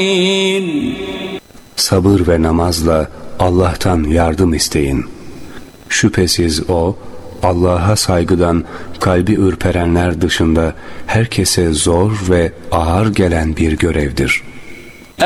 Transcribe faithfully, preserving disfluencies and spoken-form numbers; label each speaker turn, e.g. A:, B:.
A: Sabır ve namazla Allah'tan yardım isteyin. Şüphesiz O, Allah'a saygıdan kalbi ürperenler dışında herkese zor ve ağır gelen bir görevdir.